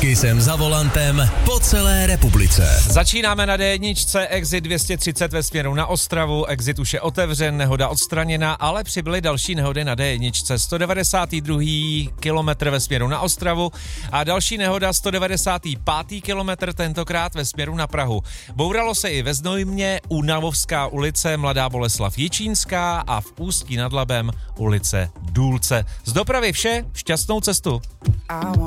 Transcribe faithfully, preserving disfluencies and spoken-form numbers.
Kisem za volantem po celé republice. Začínáme na dé jedna, exit dvě stě třicet ve směru na Ostravu, exit už je otevřen, nehoda odstraněna, ale přibyly další nehody na dé jedna, sto devadesátý druhý kilometr ve směru na Ostravu a další nehoda sto devadesátý pátý kilometr, tentokrát ve směru na Prahu. Bouralo se i ve Znojmě, Únavovská ulice, Mladá Boleslav Jičínská a v Ústí nad Labem ulice Důlce. Z dopravy vše, šťastnou cestu.